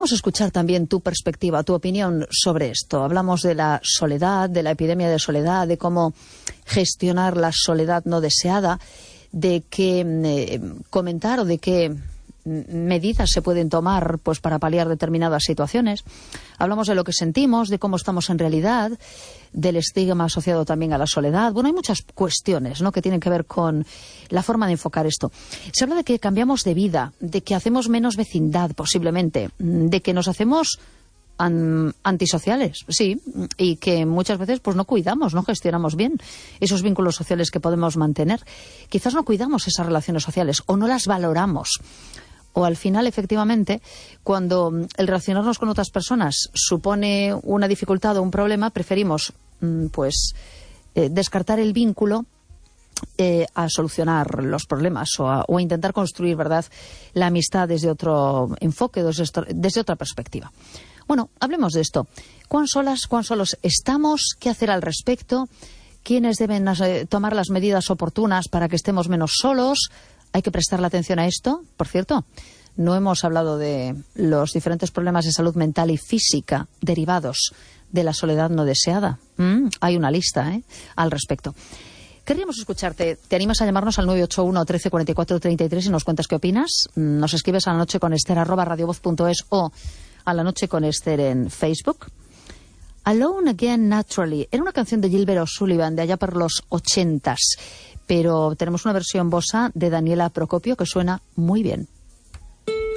Queremos escuchar también tu perspectiva, tu opinión sobre esto. Hablamos de la soledad, de la epidemia de soledad, de cómo gestionar la soledad no deseada, de qué comentar o de qué medidas se pueden tomar pues para paliar determinadas situaciones. Hablamos de lo que sentimos, de cómo estamos en realidad, del estigma asociado también a la soledad. Bueno, hay muchas cuestiones, ¿no?, que tienen que ver con la forma de enfocar esto. Se habla de que cambiamos de vida, de que hacemos menos vecindad posiblemente, de que nos hacemos antisociales, sí, y que muchas veces pues no cuidamos, no gestionamos bien esos vínculos sociales que podemos mantener. Quizás no cuidamos esas relaciones sociales o no las valoramos. O al final, efectivamente, cuando el relacionarnos con otras personas supone una dificultad o un problema, preferimos descartar el vínculo a solucionar los problemas o a intentar construir, ¿verdad?, la amistad desde otro enfoque, desde otra perspectiva. Bueno, hablemos de esto. ¿Cuán solos estamos? ¿Qué hacer al respecto? ¿Quiénes deben tomar las medidas oportunas para que estemos menos solos? Hay que prestarle atención a esto. Por cierto, no hemos hablado de los diferentes problemas de salud mental y física derivados de la soledad no deseada. Hay una lista al respecto. Querríamos escucharte. ¿Te animas a llamarnos al 981 13 44 33 y nos cuentas qué opinas? Nos escribes a lanocheconester@radiovoz.es o a La Noche con Esther en Facebook. Alone Again Naturally era una canción de Gilbert O'Sullivan de allá por los 80s, pero tenemos una versión bossa de Daniela Procopio que suena muy bien.